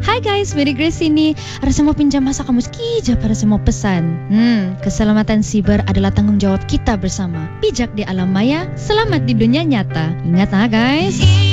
Hai guys, Mary Grace ini. Ada semua pinjam masa kamu sekija pada semua pesan. Keselamatan siber adalah tanggung jawab kita bersama. Bijak di alam maya, selamat di dunia nyata. Ingat guys.